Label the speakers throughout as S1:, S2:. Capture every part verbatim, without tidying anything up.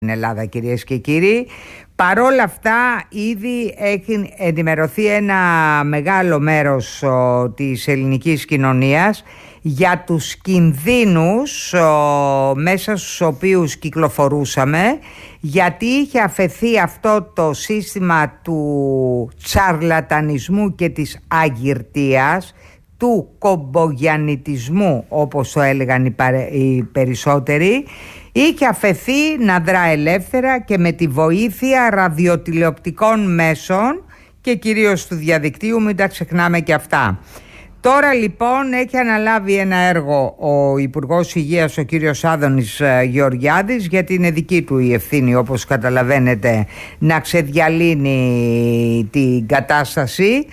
S1: Ελλάδα, κυρίες και κύριοι. Παρόλα αυτά, ήδη έχει ενημερωθεί ένα μεγάλο μέρος ο, της ελληνικής κοινωνίας για τους κινδύνους ο, μέσα στους οποίους κυκλοφορούσαμε, γιατί είχε αφαιθεί αυτό το σύστημα του τσαρλατανισμού και της αγιρτίας, του κομπογιαννιτισμού, όπως το έλεγαν οι, παρε, οι περισσότεροι. Είχε αφαιθεί να δρά ελεύθερα και με τη βοήθεια ραδιοτηλεοπτικών μέσων και κυρίως του διαδικτύου, μην τα ξεχνάμε και αυτά. Τώρα λοιπόν έχει αναλάβει ένα έργο ο Υπουργός Υγείας, ο κύριος Άδωνης Γεωργιάδης, γιατί είναι δική του η ευθύνη, όπως καταλαβαίνετε, να ξεδιαλύνει την κατάσταση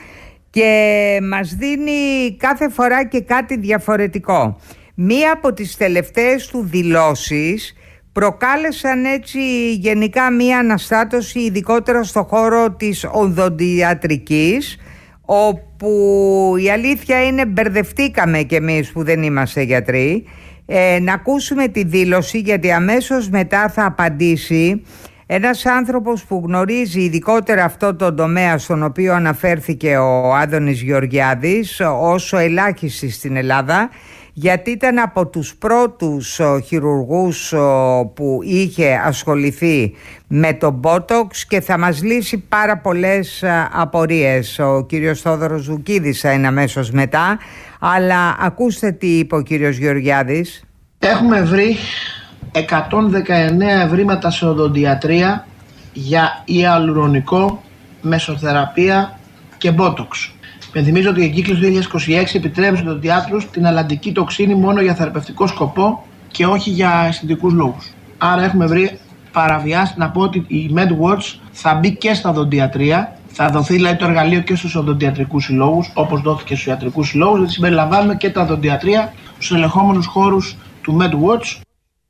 S1: και μας δίνει κάθε φορά και κάτι διαφορετικό. Μία από τις τελευταίες του δηλώσεις προκάλεσαν έτσι γενικά μία αναστάτωση, ειδικότερα στο χώρο της οδοντιατρικής, όπου η αλήθεια είναι μπερδευτήκαμε κι εμείς που δεν είμαστε γιατροί. Ε, να ακούσουμε τη δήλωση, γιατί αμέσως μετά θα απαντήσει ένας άνθρωπος που γνωρίζει ειδικότερα αυτό το τομέα στον οποίο αναφέρθηκε ο Άδωνης Γεωργιάδης ως ο ελάχιστης στην Ελλάδα, γιατί ήταν από τους πρώτους ο, χειρουργούς ο, που είχε ασχοληθεί με το Botox και θα μας λύσει πάρα πολλές α, απορίες. Ο κύριος Θόδωρος Ζουκίδης θα είναι αμέσως μετά, αλλά ακούστε τι είπε ο κύριος Γεωργιάδης.
S2: Έχουμε βρει εκατόν δεκαεννέα ευρήματα σε οδοντιατρία για ιαλουρονικό, μεσοθεραπεία και Botox. Πενθυμίζω ότι η εγκύκλωση του δύο χιλιάδες είκοσι έξι επιτρέπει στους οδοντιάτρους την αλλαντική τοξίνη μόνο για θεραπευτικό σκοπό και όχι για αισθητικούς λόγους. Άρα έχουμε βρει παραβιάσει. Να πω ότι η MedWatch θα μπει και στα οδοντιατρία. Θα δοθεί δηλαδή το εργαλείο και στους οδοντιατρικούς συλλόγους, όπως δόθηκε στους ιατρικούς συλλόγους, δηλαδή συμπεριλαμβάνουμε και τα οδοντιατρία στους ελεγχόμενους χώρους του MedWatch.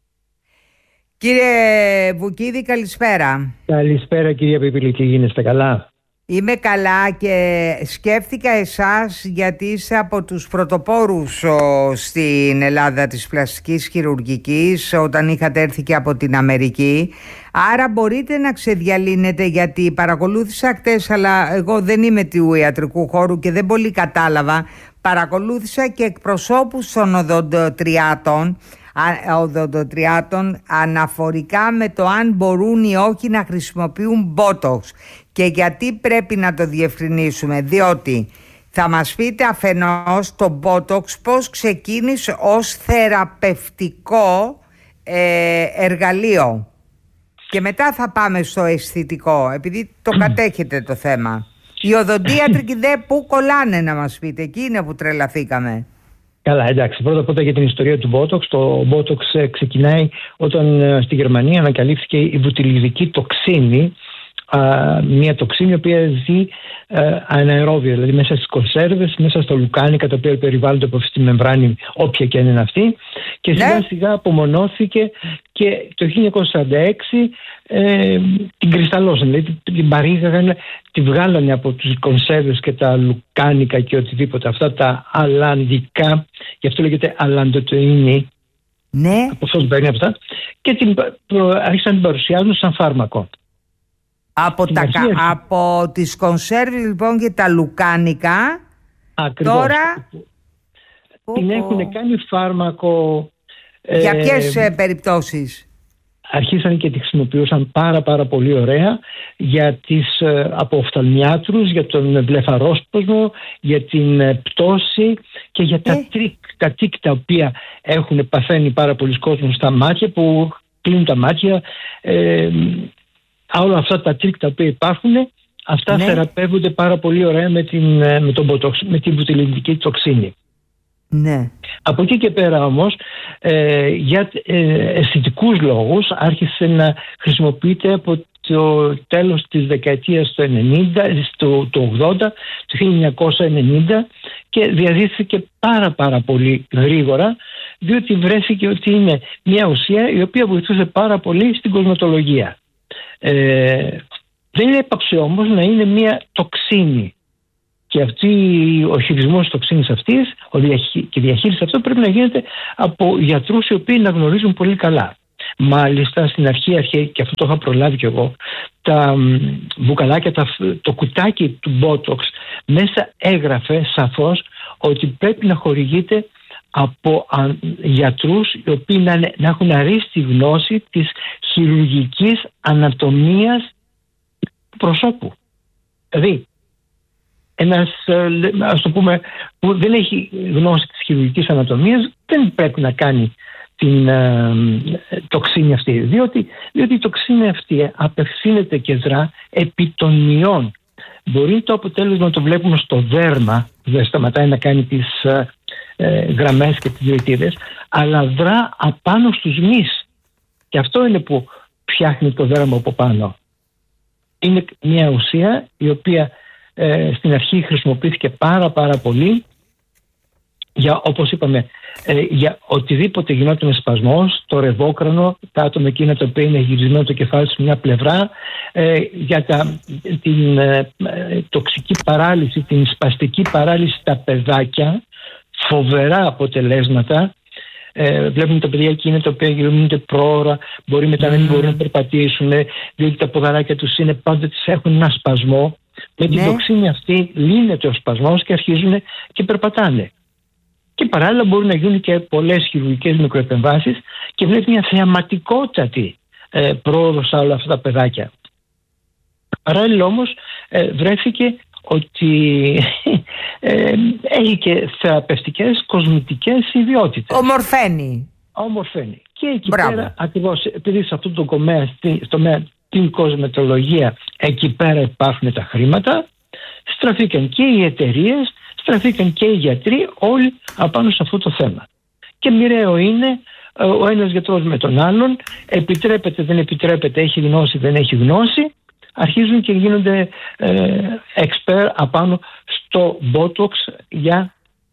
S1: Κύριε Βουκίδη, καλησπέρα.
S3: Καλησπέρα κυρία Πιπίλη, τι γίνεστε, καλά?
S1: Είμαι καλά και σκέφτηκα εσάς γιατί είστε από τους πρωτοπόρους ο, στην Ελλάδα της πλαστικής χειρουργικής όταν είχατε έρθει και από την Αμερική. Άρα μπορείτε να ξεδιαλύνετε, γιατί παρακολούθησα χτες, αλλά εγώ δεν είμαι του ιατρικού χώρου και δεν πολύ κατάλαβα. Παρακολούθησα και εκπροσώπους των οδοντοτριάτων οδοντοτριάτων αναφορικά με το αν μπορούν ή όχι να χρησιμοποιούν Botox. Και γιατί πρέπει να το διευκρινίσουμε, διότι θα μας πείτε αφενός το Botox πώς ξεκίνησε ως θεραπευτικό ε, εργαλείο και μετά θα πάμε στο αισθητικό, επειδή το κατέχετε το θέμα. Οι οδοντίατροι δε που κολλάνε, να μας πείτε, εκεί είναι που τρελαθήκαμε.
S3: Καλά, εντάξει. Πρώτα απ' όλα για την ιστορία του Botox. Το Botox ξεκινάει όταν στη Γερμανία ανακαλύφθηκε η βουτυλιδική τοξίνη, μια τοξίνη η οποία ζει αναερόβια, δηλαδή μέσα στις κονσέρβες, μέσα στα λουκάνικα τα οποία περιβάλλονται από αυτή τη μεμβράνη, όποια και αν είναι αυτή, και σιγά ναι. σιγά απομονώθηκε και το χίλια εννιακόσια σαράντα έξι ε, την κρυσταλλώσαν, δηλαδή την παρήγαγαν, τη βγάλανε από τους κονσέρβες και τα λουκάνικα και οτιδήποτε, αυτά τα αλλαντικά, γι' αυτό λέγεται αλλαντοτοίνη,
S1: ναι.
S3: από αυτό που παίρνει αυτά, και την, άρχισαν να την παρουσιάζουν σαν φάρμακο.
S1: Από, τα, από τις κονσέρβες λοιπόν και τα λουκάνικα.
S3: Ακριβώς.
S1: Τώρα
S3: την έχουν κάνει φάρμακο.
S1: Για
S3: ε,
S1: ποιες ε, περιπτώσεις?
S3: Αρχίσαν και τη χρησιμοποιούσαν πάρα πάρα πολύ ωραία για τις ε, από οφθαλμιάτρους, για τον βλεφαρόσπασμο, για την ε, πτώση και για ε. τα τρίκ, τα τίκ τα οποία έχουν παθαίνει πάρα πολλοί κόσμος στα μάτια, που κλείνουν τα μάτια. Ε, όλα αυτά τα τρίκ τα οποία υπάρχουν, αυτά ναι. θεραπεύονται πάρα πολύ ωραία με την, με τον Botox, με την βουτυλιδική τοξίνη.
S1: Ναι.
S3: Από εκεί και πέρα όμως ε, για ε, αισθητικούς λόγους άρχισε να χρησιμοποιείται από το τέλος της δεκαετίας του ενενήντα, στο, το ογδόντα, το χίλια εννιακόσια ενενήντα, και διαδίθηκε πάρα πάρα πολύ γρήγορα, διότι βρέθηκε ότι είναι μια ουσία η οποία βοηθούσε πάρα πολύ στην κοσμετολογία. Ε, δεν έπαψε όμως να είναι μια τοξίνη, και αυτή, ο χειρισμός της τοξίνης αυτής και η διαχείριση αυτό πρέπει να γίνεται από γιατρούς οι οποίοι να γνωρίζουν πολύ καλά. Μάλιστα στην αρχή, αρχή και αυτό το είχα προλάβει κι εγώ, τα μπουκαλάκια, τα, το κουτάκι του Botox μέσα έγραφε σαφώς ότι πρέπει να χορηγείται από α, γιατρούς οι οποίοι να, να έχουν αρίστη γνώση της χειρουργικής ανατομίας του προσώπου. Δηλαδή ένας, ας το πούμε, που δεν έχει γνώση της χειρουργικής ανατομίας δεν πρέπει να κάνει την ε, τοξίνη αυτή, διότι, διότι η τοξίνη αυτή απευθύνεται και δρά επί των ιών. Μπορεί το αποτέλεσμα να το βλέπουμε στο δέρμα, δεν σταματάει να κάνει τις ε, ε, γραμμές και τις διοιτίδες, αλλά δρά απάνω στους μυς. Και αυτό είναι που φτιάχνει το δέρμα από πάνω. Είναι μια ουσία η οποία ε, στην αρχή χρησιμοποιήθηκε πάρα πάρα πολύ για, όπως είπαμε, ε, για οτιδήποτε γινόταν σπασμός, το ρευόκρανο, τα άτομα εκείνα τα οποία είναι γυρισμένο το κεφάλι σε μια πλευρά, ε, για τα, την ε, τοξική παράλυση, την σπαστική παράλυση στα παιδάκια, φοβερά αποτελέσματα. Ε, βλέπουμε τα παιδιά εκείνα τα οποία γυρνούνται πρόωρα, μπορεί μετά να μην μπορούν να περπατήσουν, διότι τα ποδαράκια τους είναι πάντα τις έχουν ένα σπασμό. Με την ναι. τοξίνη αυτή λύνεται ο σπασμός και αρχίζουν και περπατάνε. Και παράλληλα μπορούν να γίνουν και πολλές χειρουργικές μικροεπεμβάσεις και βλέπει μια θεαματικότατη ε, πρόοδο σε όλα αυτά τα παιδάκια. Παράλληλα όμως ε, βρέθηκε ότι ε, έχει και θεραπευτικές κοσμητικές ιδιότητες.
S1: Ομορφαίνει.
S3: Ομορφαίνει. Και εκεί
S1: Μπράβο.
S3: πέρα, ακριβώς επειδή σε αυτό το τομέα, στο με, την κοσμετολογία, εκεί πέρα υπάρχουν τα χρήματα, στραφήκαν και οι εταιρείες, στραφήκαν και οι γιατροί, όλοι απάνω σε αυτό το θέμα. Και μοιραίο είναι ο ένας γιατρός με τον άλλον, επιτρέπεται, δεν επιτρέπεται, έχει γνώση, δεν έχει γνώση, αρχίζουν και γίνονται ε, expert απάνω στο Botox για,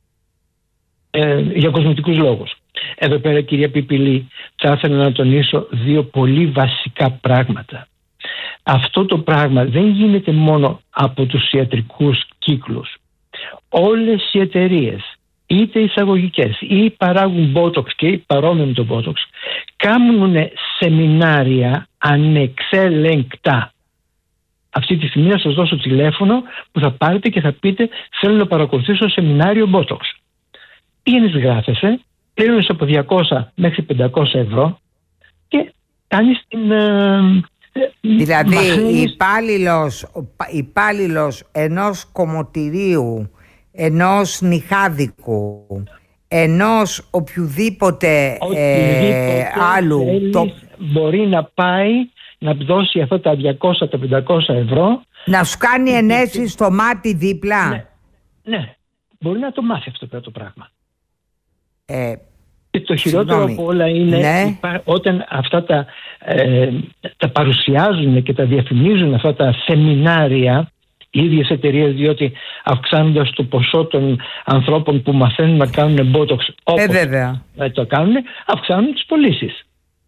S3: ε, για κοσμητικούς λόγους. Εδώ πέρα, κυρία Πιπηλή, θα ήθελα να τονίσω δύο πολύ βασικά πράγματα. Αυτό το πράγμα δεν γίνεται μόνο από τους ιατρικούς κύκλους. Όλες οι εταιρείες, είτε εισαγωγικές ή παράγουν Botox και ή παρόμοιο με το Botox, κάνουν σεμινάρια ανεξέλεγκτα. Αυτή τη στιγμή να σας δώσω τηλέφωνο που θα πάρετε και θα πείτε θέλω να παρακολουθήσω σεμινάριο Botox. Πήγαινες, γράφεσαι, πλήρωνες από διακόσια μέχρι πεντακόσια ευρώ και κάνεις την... Ε,
S1: δηλαδή
S3: μαθαίνεις...
S1: υπάλληλος, υπάλληλος ενός κομμωτηρίου, ενός νυχάδικου, ενός οποιοδήποτε, οποιοδήποτε ε, άλλου το...
S3: μπορεί να πάει να δώσει αυτά τα διακόσια με πεντακόσια ευρώ,
S1: να σου κάνει ενέσεις στο μάτι δίπλα.
S3: Ναι, ναι, μπορεί να το μάθει αυτό το πράγμα.
S1: Ε,
S3: και το χειρότερο από όλα είναι
S1: ναι.
S3: υπά, όταν αυτά τα, ε, τα παρουσιάζουν και τα διαφημίζουν αυτά τα σεμινάρια οι ίδιες εταιρείες, διότι αυξάνοντας το ποσό των ανθρώπων που μαθαίνουν να κάνουν Botox όπως ε, το κάνουν, αυξάνουν τις πωλήσεις.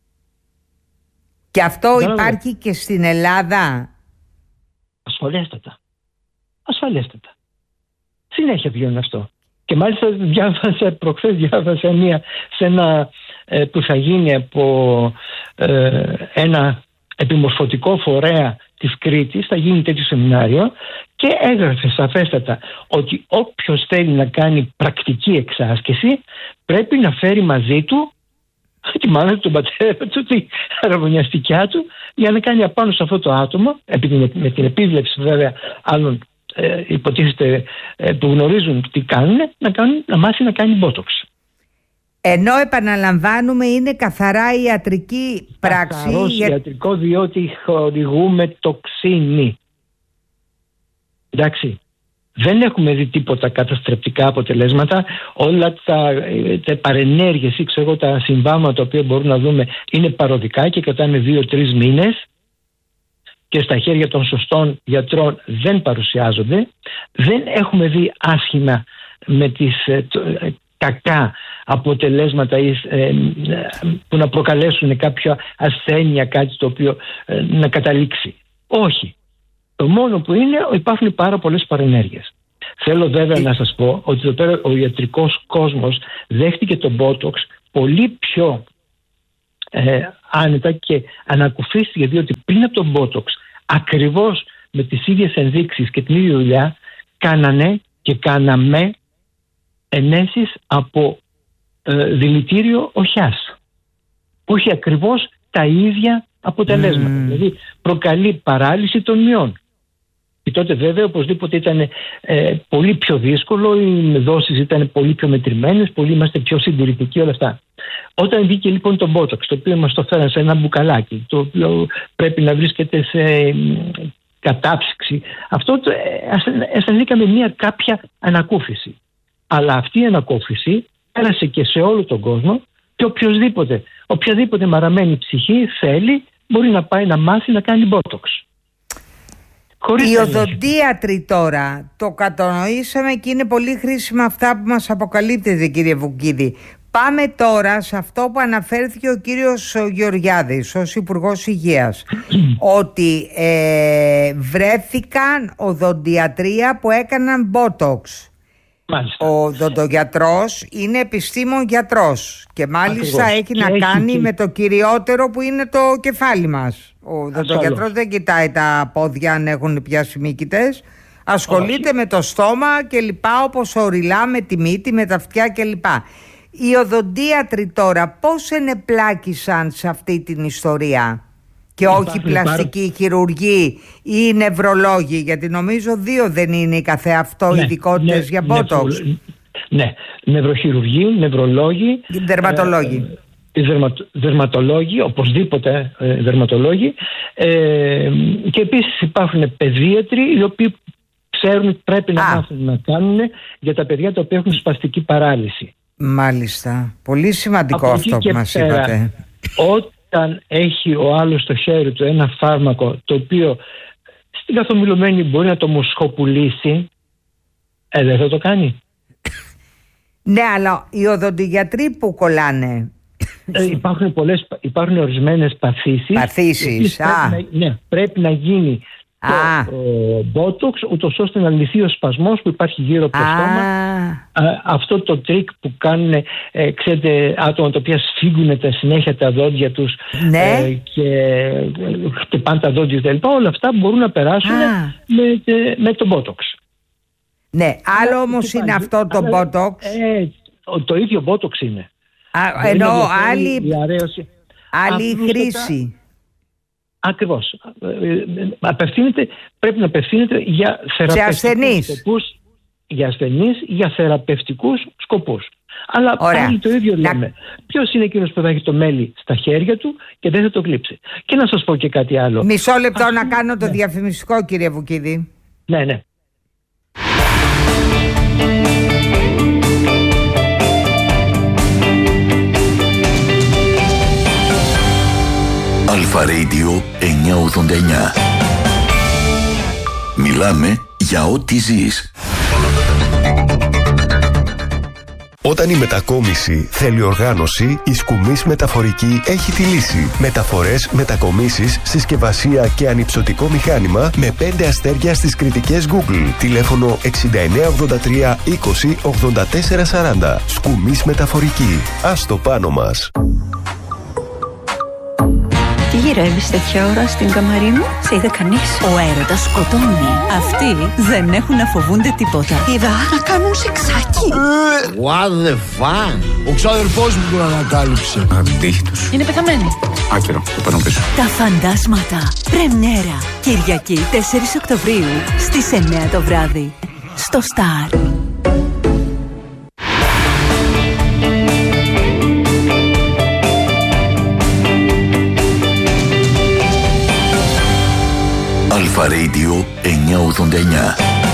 S1: Και αυτό
S3: Μπράβο.
S1: Υπάρχει και στην Ελλάδα.
S3: Ασφαλέστατα. Ασφαλέστατα. Συνέχεια βγαίνουν αυτό. Και μάλιστα διάβασα, προχθές διάβασα μία σε ένα ε, που θα γίνει από ε, ένα επιμορφωτικό φορέα της Κρήτης, θα γίνει τέτοιο σεμινάριο και έγραφε σαφέστατα ότι όποιος θέλει να κάνει πρακτική εξάσκηση πρέπει να φέρει μαζί του τη μάνα του, τον πατέρα του, τη αραβωνιαστικιά του, για να κάνει απάνω σε αυτό το άτομο, επειδή με την επίβλεψη βέβαια άλλων ε, υποτίθεται ε, που γνωρίζουν τι κάνουν, να, κάνουν, να μάθει να κάνει Botox.
S1: Ενώ επαναλαμβάνουμε είναι καθαρά ιατρική πράξη.
S3: Καθαρός
S1: για...
S3: ιατρικό, διότι χορηγούμε τοξίνη. Εντάξει. Δεν έχουμε δει τίποτα καταστρεπτικά αποτελέσματα. Όλα τα, τα παρενέργειες ή ξέρω, τα συμβάματα τα οποία μπορούμε να δούμε είναι παροδικά και κρατάνε δύο-τρεις μήνες και στα χέρια των σωστών γιατρών δεν παρουσιάζονται. Δεν έχουμε δει άσχημα με τις ε, το, ε, κακά αποτελέσματα ή, ε, που να προκαλέσουν κάποια ασθένεια, κάτι το οποίο ε, να καταλήξει. Όχι. Το μόνο που είναι, υπάρχουν πάρα πολλές παρενέργειες. Θέλω βέβαια να σας πω ότι εδώ πέρα ο ιατρικός κόσμος δέχτηκε το Botox πολύ πιο ε, άνετα και ανακουφίστηκε, διότι πριν από τον Botox, ακριβώς με τις ίδιες ενδείξεις και την ίδια δουλειά, κάνανε και κάναμε ενέσεις από ε, δηλητήριο οχιάς. Όχι ακριβώς τα ίδια αποτελέσματα. Mm. Δηλαδή προκαλεί παράλυση των μειών. Και τότε βέβαια οπωσδήποτε ήταν ε, πολύ πιο δύσκολο, οι δόσεις ήταν πολύ πιο μετρημένες, πολύ είμαστε πιο συντηρητικοί, όλα αυτά. Όταν βγήκε λοιπόν το Botox, το οποίο μας το φέραν σε ένα μπουκαλάκι, το οποίο πρέπει να βρίσκεται σε ε, κατάψυξη, αυτό το, ε, αισθανθήκαμε μια κάποια ανακούφιση. Αλλά αυτή η ανακούφιση πέρασε και σε όλο τον κόσμο και οποιοδήποτε, οποιαδήποτε μαραμένη ψυχή θέλει μπορεί να πάει να μάθει να κάνει Botox.
S1: Οι οδοντίατροι τώρα το κατανοήσαμε και είναι πολύ χρήσιμα αυτά που μας αποκαλύπτεται, κύριε Βουκίδη. Πάμε τώρα σε αυτό που αναφέρθηκε ο κύριος Γεωργιάδης ως Υπουργός Υγείας ότι ε, βρέθηκαν οδοντιατρία που έκαναν Botox. Μάλιστα. Ο οδοντογιατρός είναι επιστήμον γιατρός και μάλιστα Ακριβώς. έχει να έχει κάνει και... με το κυριότερο που είναι το κεφάλι μας. Ο οδοντογιατρός δεν κοιτάει τα πόδια αν έχουν πιάσει μύκητες, ασχολείται Όχι. με το στόμα και λοιπά, όπως οριλά, με τη μύτη, με τα αυτιά και λοιπά. Οι οδοντίατροι τώρα πώς ενεπλάκησαν σε αυτή την ιστορία και Υπάρχει όχι πλαστικοί πάρα... χειρουργοί ή νευρολόγοι, γιατί νομίζω δύο δεν είναι οι καθεαυτό ναι, ειδικότητες ναι, για Botox. Ναι,
S3: ναι, νευροχειρουργοί, νευρολόγοι,
S1: δερματολόγοι.
S3: Ε, δερματο, δερματολόγοι, οπωσδήποτε ε, δερματολόγοι ε, και επίσης υπάρχουν παιδίατροι οι οποίοι ξέρουν τι πρέπει να μάθουν να κάνουν για τα παιδιά τα οποία έχουν σπαστική παράλυση.
S1: Μάλιστα. Πολύ σημαντικό αυτό που μας πέρα, είπατε.
S3: Όταν έχει ο άλλος στο χέρι του ένα φάρμακο το οποίο στην καθομιλωμένη μπορεί να το μοσχοπουλήσει, ε, δεν θα το κάνει.
S1: Ναι, αλλά οι οδοντογιατροί που κολλάνε.
S3: Ε, υπάρχουν, πολλές, υπάρχουν ορισμένες παθήσεις.
S1: Παθήσεις, α.
S3: Πρέπει να, ναι, πρέπει να γίνει το ε, Botox, ούτως ώστε να λυθεί ο σπασμός που υπάρχει γύρω από το α. στόμα. Α, αυτό το τρίκ που κάνουν, ε, ξέρετε, άτομα τα οποία σφίγγουν τα συνέχεια τα δόντια τους
S1: ναι.
S3: ε, και χτυπάνε τα δόντια κτλ. Όλα αυτά μπορούν να περάσουν με, με το Botox.
S1: Ναι, άλλο όμως είναι αυτό το αλλά, Botox.
S3: Ε, το ίδιο Botox είναι.
S1: Α, ενώ άλλη, άλλη χρήση.
S3: Ακριβώς. Απευθύνεται, πρέπει να απευθύνεται για θεραπευτικούς σκοπούς, για ασθενείς, για θεραπευτικούς σκοπούς. Αλλά Ωραία. πάλι το ίδιο λέμε. Να... Ποιος είναι εκείνος που θα έχει το μέλι στα χέρια του και δεν θα το κλείψει. Και να σας πω και κάτι άλλο.
S1: Μισό λεπτό Ας... να κάνω το ναι. διαφημιστικό, κύριε Βουκίδη.
S3: Ναι, ναι.
S4: Αλφα Radio εννιακόσια ογδόντα εννιά. Μιλάμε για ό,τι ζεις.
S5: Όταν η μετακόμιση θέλει οργάνωση, η Σκουμής Μεταφορική έχει τη λύση. Μεταφορές, μετακομίσεις, συσκευασία και ανυψωτικό μηχάνημα με πέντε αστέρια στις κριτικές Google. Τηλέφωνο εξήντα εννέα ογδόντα τρία είκοσι ογδόντα τέσσερα σαράντα. Σκουμής Μεταφορική. Ας το πάνω μας.
S6: Τι γυρεύεις τέτοια ώρα στην καμαρί μου? Σε είδε κανείς? Ο έρωτας σκοτώνει. Αυτοί δεν έχουν να φοβούνται τίποτα. Είδα να κάνουν σεξάκι.
S7: What the fuck? Ο ξάδερφός μου τον ανακάλυψε.
S8: Α, την τύχη τους.
S6: Είναι πεθαμένοι.
S8: Άκυρο, το παίρνω πίσω.
S6: Τα φαντάσματα. Πρεμιέρα. Κυριακή τέσσερις Οκτωβρίου στις εννέα το βράδυ. Στο Star.
S4: Αλφα Radio εννιακόσια ογδόντα εννιά.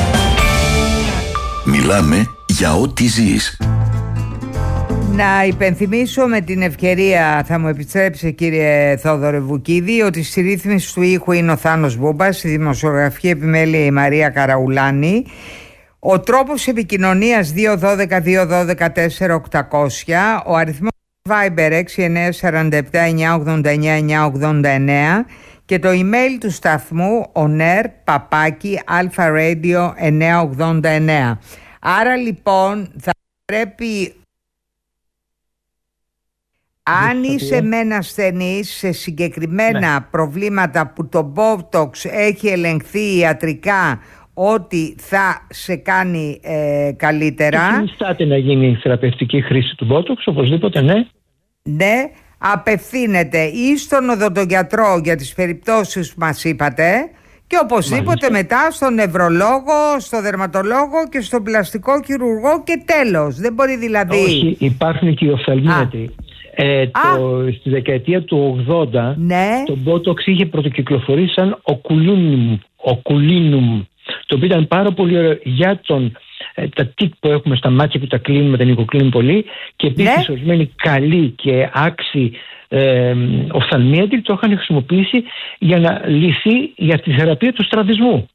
S4: Μιλάμε για ό,τι ζεις.
S1: Να υπενθυμίσω με την ευκαιρία, θα μου επιτρέψει κύριε Θόδωρε Βουκίδη, ότι στη ρύθμιση του ήχου είναι ο Θάνος Μπούμπας, στη δημοσιογραφική επιμέλεια η Μαρία Καραουλάνη. Ο τρόπος επικοινωνίας δύο ένα δύο δύο ένα δύο τέσσερα οκτακόσια, ο αριθμός Viber έξι εννέα τέσσερα επτά εννιά ογδόντα εννιά εννιά ογδόντα εννέα και το email του σταθμού oner παπάκι αλφα-radio εννιακόσια ογδόντα εννέα. Άρα λοιπόν θα πρέπει Αν είσαι μεν ασθενής σε συγκεκριμένα ναι. προβλήματα που το Botox έχει ελεγχθεί ιατρικά ότι θα σε κάνει ε, καλύτερα.
S3: Και συνιστάται να γίνει η θεραπευτική χρήση του Botox, οπωσδήποτε, ναι.
S1: Ναι, απευθύνεται ή στον οδοντογιατρό για τις περιπτώσεις που μας είπατε και οπωσδήποτε Μάλιστα. μετά στον νευρολόγο, στο δερματολόγο και στον πλαστικό χειρουργό και τέλος. Δεν μπορεί δηλαδή...
S3: Όχι, υπάρχουν και οι οφθαλμίατροι. Ε, το, στη δεκαετία του ογδόντα
S1: ναι.
S3: το Botox είχε πρωτοκυκλοφορήσει σαν oculinum, oculinum, το οποίο ήταν πάρα πολύ ωραίο για τον, ε, τα τικ που έχουμε στα μάτια που τα κλείνουμε, τα νοικοκλίνουν πολύ, και επίσης ναι. ορισμένοι καλοί και άξιοι ε, οφθαλμίατροι το είχαν χρησιμοποιήσει για να λυθεί για τη θεραπεία του στραβισμού.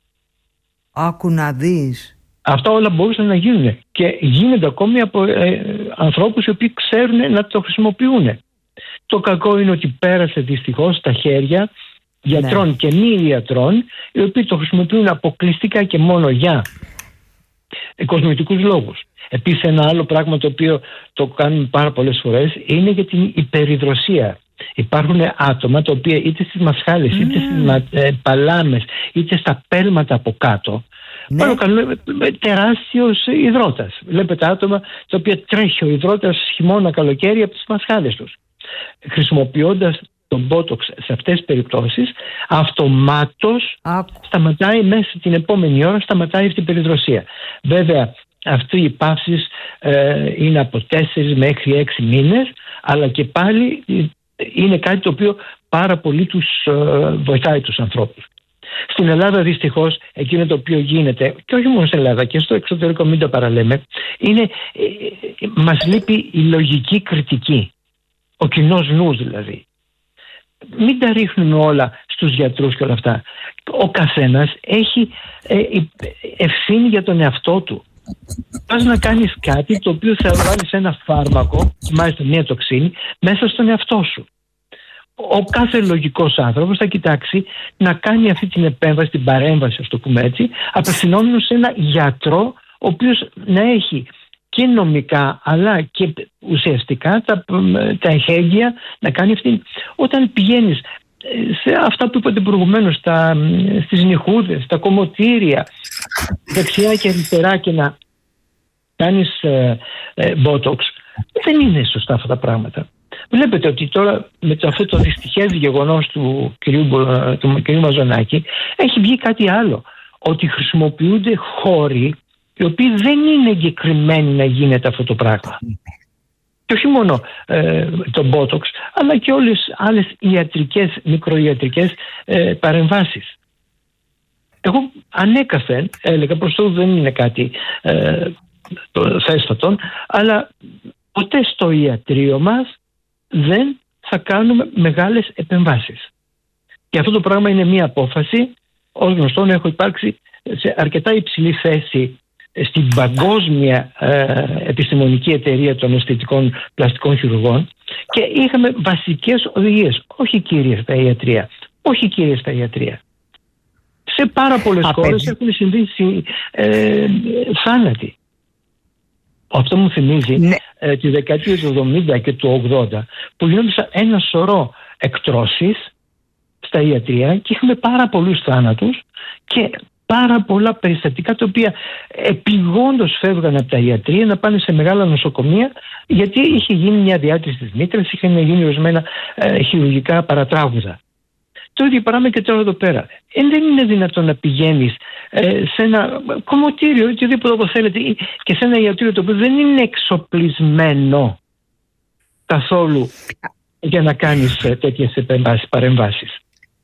S1: Άκου να δεις.
S3: Αυτά όλα μπορούσαν να γίνουν και γίνονται ακόμη από ε, ανθρώπους οι οποίοι ξέρουν να το χρησιμοποιούν. Το κακό είναι ότι πέρασε δυστυχώς στα χέρια γιατρών ναι. και μη ιατρών, οι οποίοι το χρησιμοποιούν αποκλειστικά και μόνο για κοσμητικούς λόγους. Επίσης ένα άλλο πράγμα το οποίο το κάνουμε πάρα πολλές φορές είναι για την υπερυδροσία. Υπάρχουν άτομα τα οποία είτε στις μασχάλες, mm. είτε στις ε, παλάμες, είτε στα πέλματα από κάτω ναι. παρακαλούν τεράστιος υδρότας. Βλέπετε άτομα τα οποία τρέχει ο υδρότας χειμώνα καλοκαίρι από τις μασχάλες τους. Χρησιμοποιώντας τον Botox σε αυτές τις περιπτώσεις, αυτομάτως Άκου. σταματάει μέσα την επόμενη ώρα, σταματάει αυτή η περιδροσία. Βέβαια, αυτή οι παύσεις ε, είναι από τέσσερις μέχρι έξι μήνες, αλλά και πάλι είναι κάτι το οποίο πάρα πολύ τους ε, βοηθάει τους ανθρώπους. Στην Ελλάδα δυστυχώς εκείνο το οποίο γίνεται, και όχι μόνο στην Ελλάδα και στο εξωτερικό, μην το παραλέμε, είναι ε, ε, μας λείπει η λογική κριτική, ο κοινός νους δηλαδή. Μην τα ρίχνουμε όλα στους γιατρούς και όλα αυτά. Ο καθένας έχει ε, ευθύνη για τον εαυτό του. Πας να κάνεις κάτι το οποίο θα βάλεις ένα φάρμακο, μάλιστα μια τοξίνη, μέσα στον εαυτό σου. Ο κάθε λογικός άνθρωπος θα κοιτάξει να κάνει αυτή την επέμβαση, την παρέμβαση, ας το πούμε έτσι, απευθυνόμενος σε ένα γιατρό, ο οποίος να έχει και νομικά αλλά και ουσιαστικά τα, τα εχέγγυα να κάνει αυτή. Όταν πηγαίνεις σε αυτά που είπατε προηγουμένως, στα, στις νυχούδες, στα κομμωτήρια, δεξιά και αριστερά, και να κάνεις ε, ε, Botox, δεν είναι σωστά αυτά τα πράγματα. Βλέπετε ότι τώρα με αυτό το δυστυχές γεγονός του κυρίου, του κυρίου Μαζονάκη έχει βγει κάτι άλλο, ότι χρησιμοποιούνται χώροι οι οποίοι δεν είναι εγκεκριμένοι να γίνεται αυτό το πράγμα. Και όχι μόνο ε, το Botox, αλλά και όλες άλλες ιατρικές, μικροϊατρικές ε, παρεμβάσεις. Εγώ ανέκαθεν έλεγα, προς το δεν είναι κάτι ε, θέσφατον, αλλά ποτέ στο ιατρείο μας δεν θα κάνουμε μεγάλες επεμβάσεις. Και αυτό το πράγμα είναι μία απόφαση, ως γνωστόν έχω υπάρξει σε αρκετά υψηλή θέση στην παγκόσμια ε, επιστημονική εταιρεία των αισθητικών πλαστικών χειρουργών και είχαμε βασικές οδηγίες, όχι κύριες στα ιατρία, όχι κύριες στα ιατρία. Σε πάρα πολλές χώρες έχουν συμβεί ε, θάνατοι. Αυτό μου θυμίζει ναι. ε, τη δεκαετία του εβδομήντα και του ογδόντα, που γινόντουσαν ένα σωρό εκτρώσεις στα ιατρία και είχαμε πάρα πολλούς θάνατους και πάρα πολλά περιστατικά τα οποία επειγόντως φεύγαν από τα ιατρία να πάνε σε μεγάλα νοσοκομεία, γιατί είχε γίνει μια διάτηση της μήτρας, είχαν γίνει ορισμένα ε, χειρουργικά παρατράγουδα. Το ίδιο πράγμα και τώρα εδώ πέρα. Ε, δεν είναι δυνατόν να πηγαίνεις ε, σε ένα κομμωτήριο, οτιδήποτε όπως θέλετε, και σε ένα ιατρείο το οποίο δεν είναι εξοπλισμένο καθόλου για να κάνεις ε, τέτοιες παρεμβάσεις.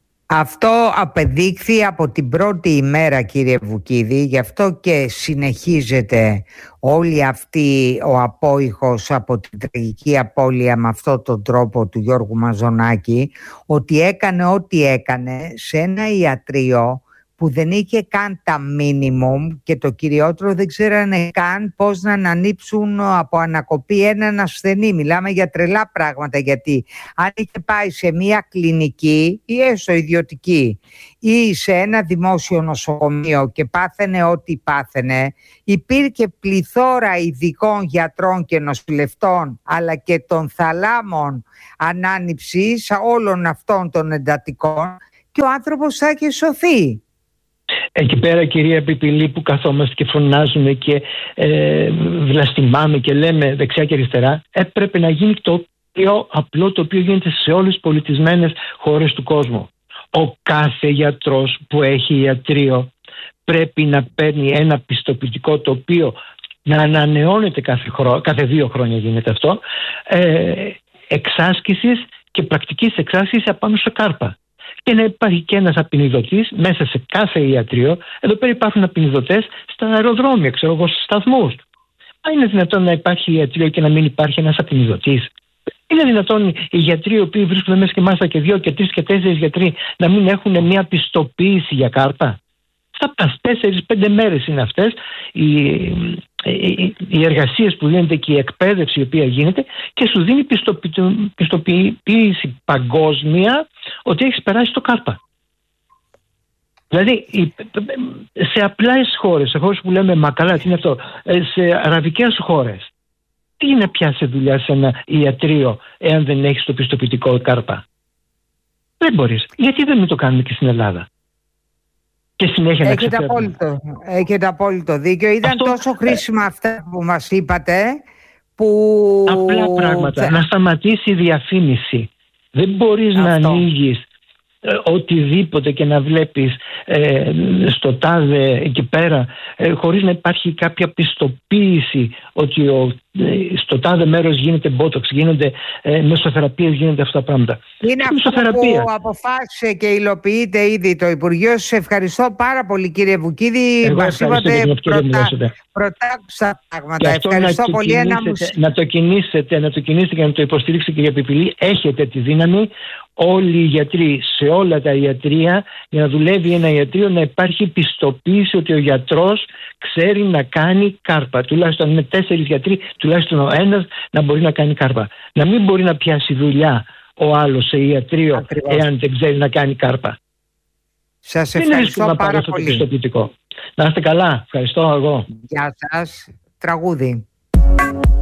S1: Αυτό απεδείχθη από την πρώτη ημέρα, κύριε Βουκίδη, γι' αυτό και συνεχίζεται όλη αυτή ο απόϊχος από την τραγική απώλεια με αυτόν τον τρόπο του Γιώργου Μαζονάκη, ότι έκανε ό,τι έκανε σε ένα ιατρείο που δεν είχε καν τα μίνιμουμ και το κυριότερο δεν ξέρανε καν πώς να ανανύψουν από ανακοπή έναν ασθενή. Μιλάμε για τρελά πράγματα, γιατί αν είχε πάει σε μια κλινική ή έστω ιδιωτική ή σε ένα δημόσιο νοσοκομείο και πάθαινε ό,τι πάθαινε, υπήρχε πληθώρα ειδικών γιατρών και νοσηλευτών αλλά και των θαλάμων ανάνυψης όλων αυτών των εντατικών και ο άνθρωπος θα είχε σωθεί.
S3: Εκεί πέρα, κυρία Πιπηλή, που καθόμαστε και φωνάζουμε και ε, βλαστημάμε και λέμε δεξιά και αριστερά, έπρεπε να γίνει το πιο απλό, το οποίο γίνεται σε όλες τις πολιτισμένες χώρες του κόσμου. Ο κάθε γιατρός που έχει ιατρείο πρέπει να παίρνει ένα πιστοποιητικό, το οποίο να ανανεώνεται κάθε, χρόνο, κάθε δύο χρόνια γίνεται αυτό, ε, εξάσκησης και πρακτικής εξάσκησης απάνω σε κάρπα. Και να υπάρχει και ένας απεινιδωτής μέσα σε κάθε ιατρείο. Εδώ πέρα υπάρχουν απεινιδωτές στα αεροδρόμια, ξέρω εγώ, στους σταθμούς. Αν είναι δυνατόν να υπάρχει ιατρείο και να μην υπάρχει ένας απεινιδωτής? Είναι δυνατόν οι γιατροί οι οποίοι βρίσκονται μέσα και μάλιστα και δύο και τρεις και τέσσερις γιατροί να μην έχουν μια πιστοποίηση για κάρπα? Στα τέσσερις πέντε μέρες είναι αυτές οι, οι, οι εργασίες που γίνεται και η εκπαίδευση η οποία γίνεται και σου δίνει πιστοποι, πιστοποίηση παγκόσμια ότι έχεις περάσει το κάρπα. Δηλαδή σε απλές χώρες, σε χώρες που λέμε μα καλά τι είναι αυτό, σε αραβικές χώρες, τι είναι πια σε δουλειά σε ένα ιατρείο εάν δεν έχεις το πιστοποιητικό κάρπα? Δεν μπορείς. Γιατί δεν το κάνουμε και στην Ελλάδα? Και συνέχεια να
S1: έχετε, απόλυτο, έχετε απόλυτο δίκιο. Ήταν αυτό, τόσο χρήσιμα αυτά που μας είπατε, που...
S3: Απλά πράγματα. Να σταματήσει η διαφήμιση. Δεν μπορείς αυτό. να ανοίγεις ε, οτιδήποτε και να βλέπεις ε, στο τάδε εκεί πέρα ε, χωρίς να υπάρχει κάποια πιστοποίηση ότι ο, ε, στο τάδε μέρος γίνεται botox, γίνονται ε, μεσοθεραπείες, γίνονται αυτά τα πράγματα.
S1: Είναι αυτό που αποφάσισε και υλοποιείται ήδη το Υπουργείο. Σας ευχαριστώ πάρα πολύ, κύριε Βουκίδη. Μας είπατε πρωτάκουσα πράγματα. Ευχαριστώ
S3: να
S1: πολύ.
S3: Ένα να το κινήσετε, να το κινήσετε και να το υποστηρίξετε, κυρία Πιπηλή. Έχετε τη δύναμη. Όλοι οι γιατροί σε όλα τα ιατρεία, για να δουλεύει ένα ιατρείο, να υπάρχει πιστοποίηση ότι ο γιατρός ξέρει να κάνει κάρπα. Τουλάχιστον με τέσσερις γιατροί, τουλάχιστον ο ένας να μπορεί να κάνει κάρπα. Να μην μπορεί να πιάσει δουλειά ο άλλος σε ιατρείο ακριβώς, εάν δεν ξέρει να κάνει κάρπα.
S1: Σας ευχαριστώ
S3: να
S1: πάρα πολύ.
S3: Να είστε καλά. Ευχαριστώ εγώ.
S1: Γεια σας. Τραγούδι.